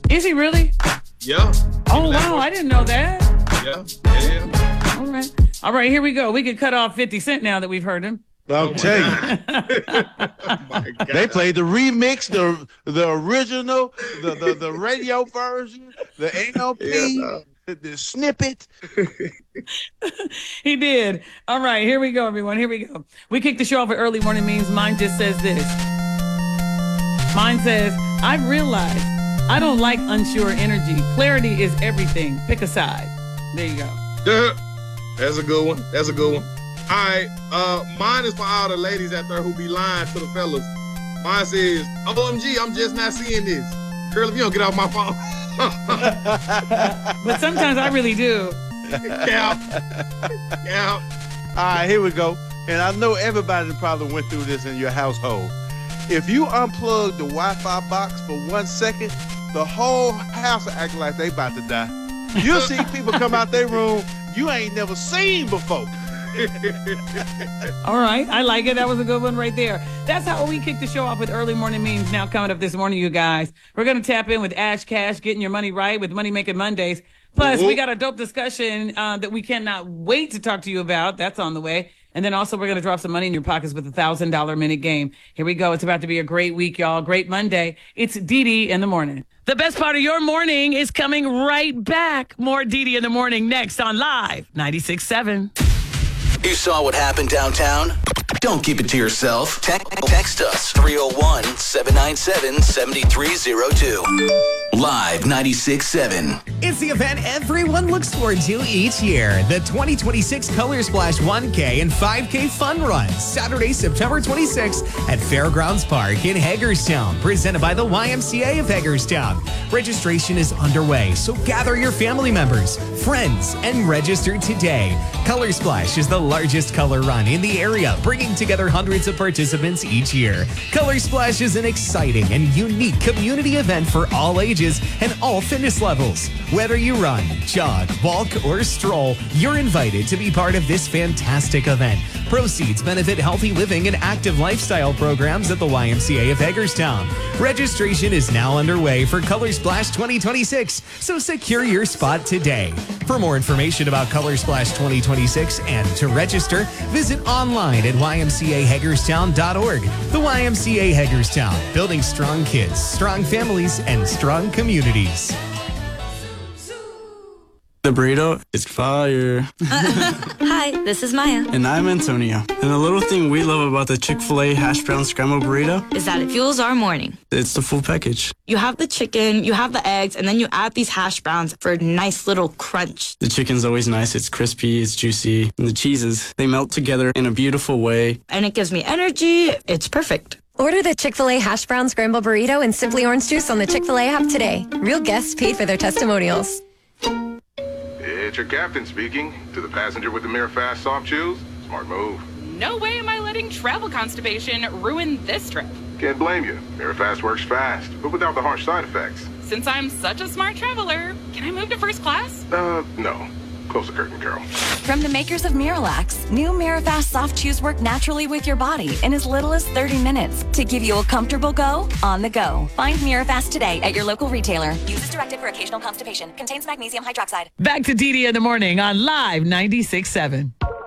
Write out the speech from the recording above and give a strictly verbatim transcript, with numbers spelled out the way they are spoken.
Is he really? Yeah. Oh, wow. I didn't know that. Yeah. Yeah. yeah. All right. All right, here we go. We could cut off fifty Cent now that we've heard him. I'll Oh tell you. oh They played the remix, the the original, the the, the radio version, the L P, Yeah, no. the, the snippet. He did. All right, here we go, everyone. Here we go. We kicked the show off with early morning memes. Mine just says this. Mine says, I've realized I don't like unsure energy. Clarity is everything. Pick a side. There you go. That's a good one. That's a good one. All right. Uh, mine is for all the ladies out there who be lying to the fellas. Mine says, O M G, I'm just not seeing this. Girl, if you don't get off my phone. But sometimes I really do. Yeah. Yeah. All right, here we go. And I know everybody probably went through this in your household. If you unplug the Wi-Fi box for one second, the whole house will act like they about to die. You'll see people come out their room you ain't never seen before. All right. I like it. That was a good one right there. That's how we kick the show off with early morning memes. Now coming up this morning, you guys. We're going to tap in with Ash Cash, getting your money right with Money Making Mondays. Plus, we got a dope discussion uh, that we cannot wait to talk to you about. That's on the way. And then also we're going to drop some money in your pockets with a one thousand dollars minute game. Here we go. It's about to be a great week, y'all. Great Monday. It's Dee Dee in the morning. The best part of your morning is coming right back. More Dee Dee in the morning next on Live ninety-six point seven. You saw what happened downtown? Don't keep it to yourself. Te- text us three oh one, seven nine seven, seven three oh two. Live ninety-six point seven. It's the event everyone looks forward to each year. The twenty twenty-six Color Splash one K and five K Fun Run. Saturday, September twenty-sixth at Fairgrounds Park in Hagerstown. Presented by the Y M C A of Hagerstown. Registration is underway, so gather your family members, friends, and register today. Color Splash is the largest color run in the area, bringing together hundreds of participants each year. Color Splash is an exciting and unique community event for all ages and all fitness levels. Whether you run, jog, walk, or stroll, you're invited to be part of this fantastic event. Proceeds benefit healthy living and active lifestyle programs at the Y M C A of Hagerstown. Registration is now underway for Color Splash twenty twenty-six, so secure your spot today. For more information about Color Splash twenty twenty-six and to register, visit online at y m c a hagerstown dot org. The Y M C A Hagerstown, building strong kids, strong families, and strong communities. The burrito is fire. Hi, this is Maya. And I'm Antonio. And the little thing we love about the Chick-fil-A hash brown scrambled burrito Is that it fuels our morning. it's the full package. You have the chicken, you have the eggs, and then you add these hash browns for a nice little crunch. The chicken's always nice. It's crispy, it's juicy. And the cheeses, they melt together in a beautiful way. And it gives me energy. It's perfect. Order the Chick-fil-A Hash Brown Scramble Burrito and Simply Orange Juice on the Chick-fil-A app today. Real guests paid for their testimonials. It's your captain speaking. To the passenger with the Mirror Fast soft chews, smart move. No way am I letting travel constipation ruin this trip. Can't blame you. Mirror Fast works fast, but without the harsh side effects. Since I'm such a smart traveler, can I move to first class? Uh, no. Close the curtain, Carol. From the makers of Miralax, new Mirafast soft chews work naturally with your body in as little as thirty minutes to give you a comfortable go on the go. Find Mirafast today at your local retailer. Use as directed for occasional constipation. Contains magnesium hydroxide. Back to Dee Dee in the morning on Live ninety-six point seven.